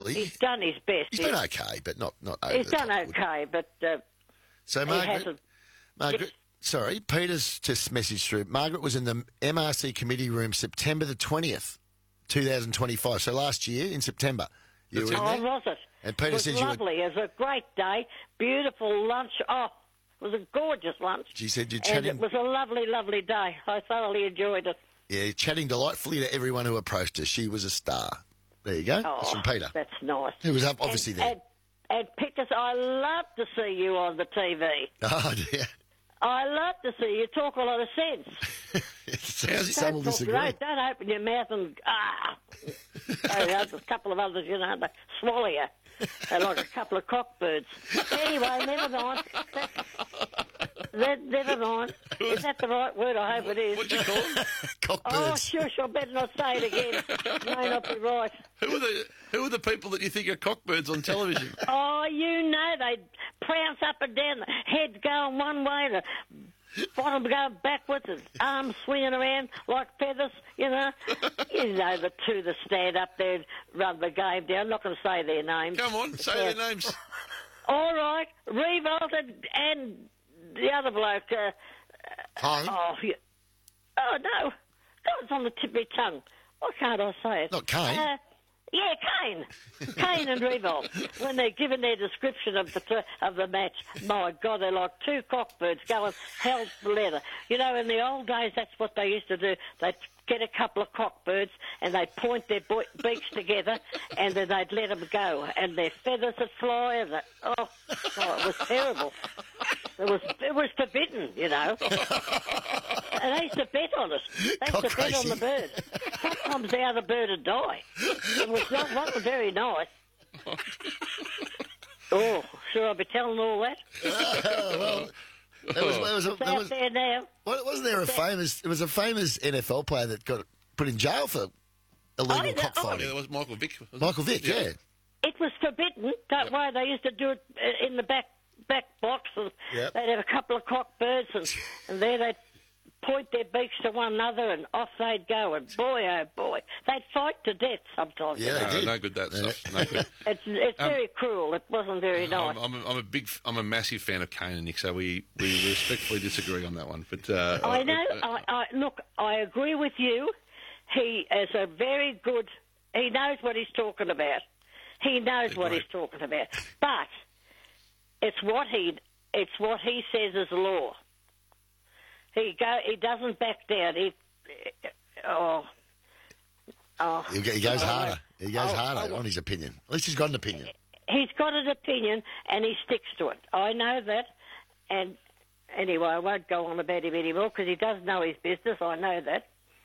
He's done his best. He's been okay, but not over He's the done top. okay, but So, he hasn't. Margaret, sorry, Peter's just messaged through. Margaret was in the MRC committee room September the 20th, 2025. So last year in September. You were in Oh, there? was it? And Peter It was says you were... lovely. It was a great day. Beautiful lunch. Oh, it was a gorgeous lunch. She said you're And chatting... it was a lovely, lovely day. I thoroughly enjoyed it. Yeah, chatting delightfully to everyone who approached her. She was a star. There you go. Oh, That's from Peter. That's nice. Who was up, obviously, there. And Pickers, I love to see you on the TV. Oh, dear. I love to see you talk a lot of sense. Some will disagree. Don't open your mouth and there's a couple of others, they swallow you. They're like a couple of cockbirds. Anyway, never mind. Never mind. Is that the right word? I hope it is. What'd you call them? Cockbirds. Oh, shush, I better not say it again. It may not be right. Who are the people that you think are cockbirds on television? Oh, they prounce up and down, the head going one way, the bottom going backwards, and arms swinging around like feathers, You know the two that stand up there and run the game down. I'm not going to say their names. Come on, say their names. All right, Revolt and the other bloke. Hung? Oh, no. God's on the tip of my tongue. Why can't I say it? Not Kane. Yeah, Kane. Kane and Revolt. When they're given their description of the match, my God, they're like two cockbirds going hell for leather. In the old days, that's what they used to do. They'd get a couple of cockbirds and they'd point their beaks together and then they'd let them go. And their feathers would fly. And it was terrible. It was forbidden, And they used to bet on it. They used to bet on the bird. Sometimes the other bird would die. It wasn't very nice. Oh, should I be telling all that? Well, there now. Wasn't there a famous NFL player that got put in jail for illegal cockfighting? Yeah, that was Michael Vick. Michael Vick, yeah. It was forbidden. Don't worry, they used to do it in the back box. And they'd have a couple of cockbirds, and there they'd point their beaks to one another, and off they'd go. And boy, oh boy, they'd fight to death sometimes. Yeah, they did. No good that stuff. No good. It's very cruel. It wasn't very nice. I'm a massive fan of Kane and Nick, so we respectfully disagree on that one. But I know. Look, I agree with you. He is a very good. He knows what he's talking about. He knows what he's talking about. But it's what he says is law. He doesn't back down. He goes harder. He goes harder on his opinion. At least he's got an opinion. He's got an opinion, and he sticks to it. I know that. And anyway, I won't go on about him anymore because he does know his business. I know that.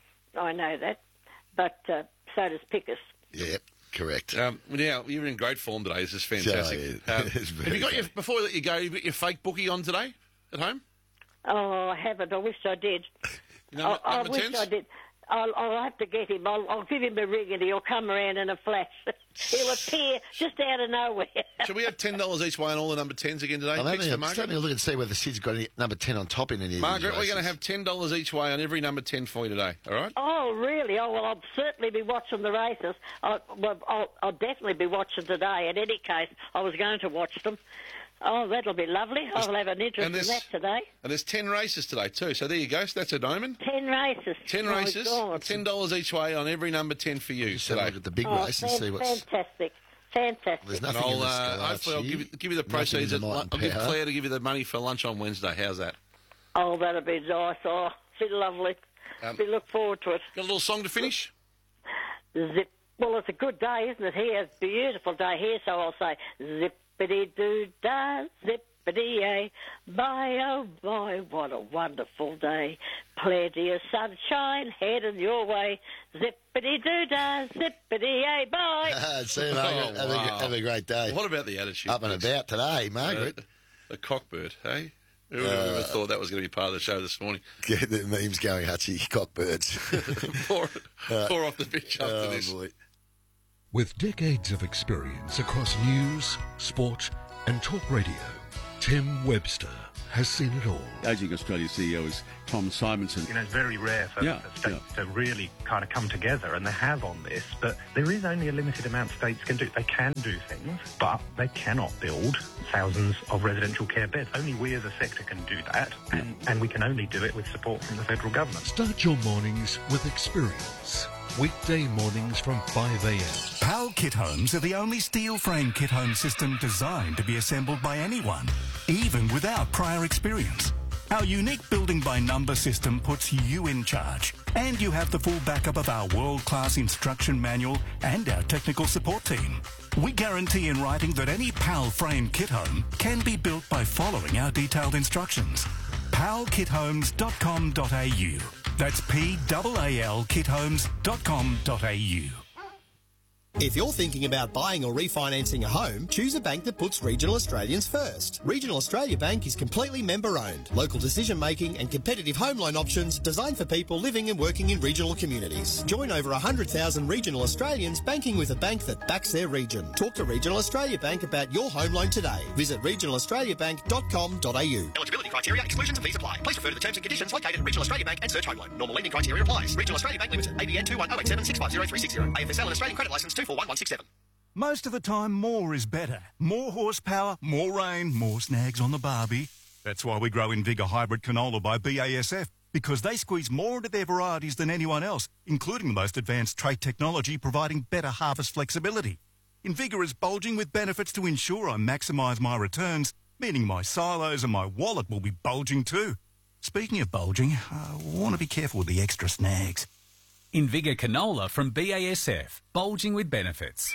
But so does Pickers. Yeah, correct. Now, you're in great form today. This is fantastic. Have you got before I let you go, you got your fake bookie on today at home? Oh, I haven't. I wish I did. I wish I did. I'll have to get him. I'll give him a ring and he'll come around in a flash. He'll appear just out of nowhere. Should we have $10 each way on all the number 10s again today? I'm having a look and see whether Sid's got any number 10 on top in any of these Margaret, races. we're going to have $10 each way on every number 10 for you today, all right? Oh, really? Oh, well, I'll certainly be watching the races. I'll definitely be watching today. In any case, I was going to watch them. Oh, that'll be lovely. I'll have an interest in that today. And there's 10 races today too, so there you go. So that's an omen. 10 races. 10 races, God. $10 each way on every number 10 for you Just today. have a look at the big race and see what's... Fantastic. Fantastic. There's And nothing in the hopefully I'll give you the proceeds. I'll give Claire to give you the money for lunch on Wednesday. How's that? Oh, that'll be nice. Oh, be lovely. We look forward to it. Got a little song to finish? Zip. Well, it's a good day, isn't it? Here, it's a beautiful day here, so I'll say zippity-doo-dah, zippity-ay. My, oh my, what a wonderful day. Plenty of sunshine heading your way. Zippity-doo-dah, zippity-ay, bye. See you, Margaret. Have a great day. What about the attitude? Up and about today, Margaret. The cockbird, hey? Who would have ever thought that was going to be part of the show this morning? Get the memes going, Hutchie. Cockbirds. pour off the pitch after this. Boy. With decades of experience across news, sport and talk radio, Tim Webster has seen it all. Ageing Australia CEO is Tom Simonson. You know, it's very rare for states to really kind of come together, and they have on this, but there is only a limited amount states can do. They can do things, but they cannot build thousands of residential care beds. Only we as a sector can do that, and we can only do it with support from the federal government. Start your mornings with experience. Weekday mornings from 5 a.m. PAL Kit Homes are the only steel frame kit home system designed to be assembled by anyone, even without prior experience. Our unique building by number system puts you in charge, and you have the full backup of our world-class instruction manual and our technical support team. We guarantee in writing that any PAL frame kit home can be built by following our detailed instructions. palkithomes.com.au. That's PAL-kithomes.com.au. If you're thinking about buying or refinancing a home, choose a bank that puts Regional Australians first. Regional Australia Bank is completely member-owned. Local decision-making and competitive home loan options designed for people living and working in regional communities. Join over 100,000 regional Australians banking with a bank that backs their region. Talk to Regional Australia Bank about your home loan today. Visit regionalaustraliabank.com.au. Eligibility criteria, exclusions and fees apply. Please refer to the terms and conditions located at Regional Australia Bank and search home loan. Normal lending criteria applies. Regional Australia Bank Limited. ABN 21087 650 AFSL and Australian Credit Licence 241167. Most of the time, more is better. More horsepower, more rain, more snags on the barbie. That's why we grow Invigor Hybrid Canola by BASF, because they squeeze more into their varieties than anyone else, including the most advanced trait technology providing better harvest flexibility. Invigor is bulging with benefits to ensure I maximise my returns, meaning my silos and my wallet will be bulging too. Speaking of bulging, I want to be careful with the extra snags. Invigor Canola from BASF, bulging with benefits.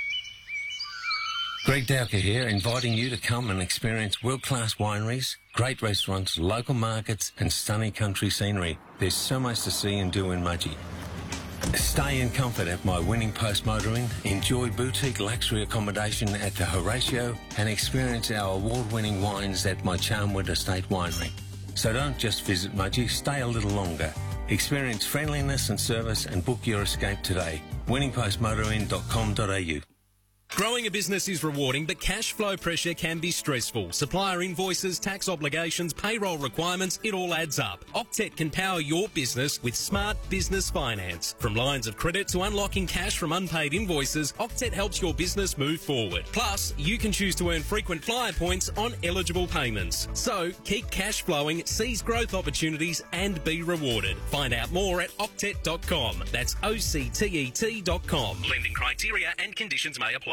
Greg Dowker here, inviting you to come and experience world-class wineries, great restaurants, local markets and stunning country scenery. There's so much to see and do in Mudgee. Stay in comfort at my Winning Post Motoring, enjoy boutique luxury accommodation at the Horatio and experience our award-winning wines at my Charnwood Estate Winery. So don't just visit Mudgee, stay a little longer. Experience friendliness and service and book your escape today. winningpostmotoring.com.au. Growing a business is rewarding, but cash flow pressure can be stressful. Supplier invoices, tax obligations, payroll requirements, it all adds up. Octet can power your business with smart business finance. From lines of credit to unlocking cash from unpaid invoices, Octet helps your business move forward. Plus, you can choose to earn frequent flyer points on eligible payments. So, keep cash flowing, seize growth opportunities and be rewarded. Find out more at octet.com. That's OCTET.com. Lending criteria and conditions may apply.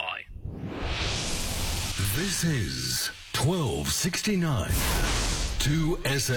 This is 1269 2SM.